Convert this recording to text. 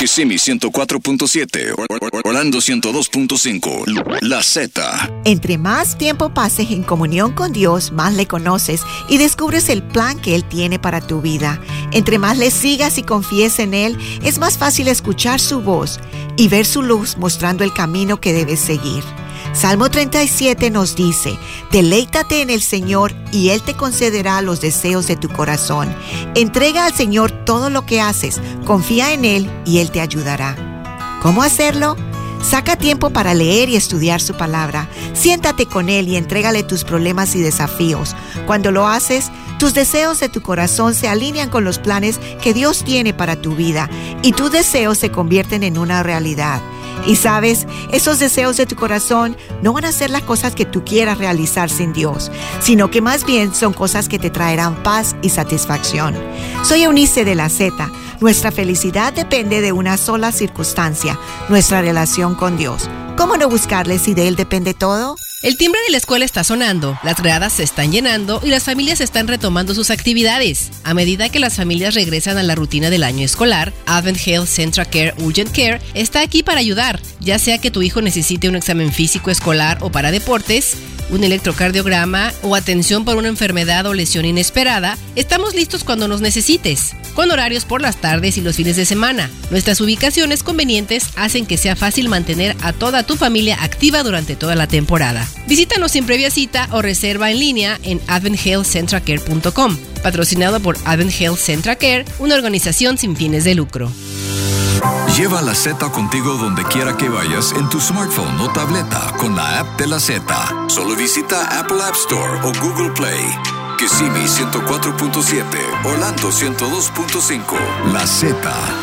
Kissimmee 104.7, Orlando 102.5, La Z. Entre más tiempo pases en comunión con Dios, más le conoces y descubres el plan que Él tiene para tu vida. Entre más le sigas y confíes en Él, es más fácil escuchar su voz y ver su luz mostrando el camino que debes seguir. Salmo 37 nos dice: deleítate en el Señor y Él te concederá los deseos de tu corazón. Entrega al Señor todo lo que haces, confía en Él y Él te ayudará. ¿Cómo hacerlo? Saca tiempo para leer y estudiar su palabra. Siéntate con Él y entrégale tus problemas y desafíos. Cuando lo haces, tus deseos de tu corazón se alinean con los planes que Dios tiene para tu vida y tus deseos se convierten en una realidad. Y sabes, esos deseos de tu corazón no van a ser las cosas que tú quieras realizar sin Dios, sino que más bien son cosas que te traerán paz y satisfacción. Soy Eunice de La Z. Nuestra felicidad depende de una sola circunstancia: nuestra relación con Dios. ¿Cómo no buscarle si de Él depende todo? El timbre de la escuela está sonando, las gradas se están llenando y las familias están retomando sus actividades. A medida que las familias regresan a la rutina del año escolar, Advent Health Central Care Urgent Care está aquí para ayudar, ya sea que tu hijo necesite un examen físico escolar o para deportes, un electrocardiograma o atención por una enfermedad o lesión inesperada. Estamos listos cuando nos necesites, con horarios por las tardes y los fines de semana. Nuestras ubicaciones convenientes hacen que sea fácil mantener a toda tu familia activa durante toda la temporada. Visítanos sin previa cita o reserva en línea en adventhealthcentralcare.com. Patrocinado por Advent Health Central Care, una organización sin fines de lucro. Lleva La Z contigo donde quiera que vayas en tu smartphone o tableta con la app de La Z. Solo visita Apple App Store o Google Play. Kissimmee 104.7, Orlando 102.5, La Z.